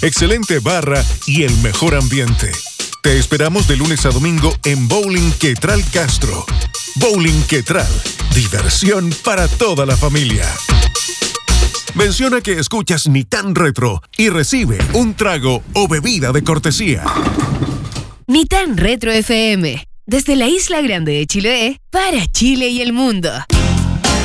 excelente barra y el mejor ambiente. Te esperamos de lunes a domingo en Bowling Quetral Castro. Bowling Quetral, diversión para toda la familia. Menciona que escuchas Ni Tan Retro y recibe un trago o bebida de cortesía. Ni Tan Retro FM, desde la Isla Grande de Chiloé para Chile y el mundo.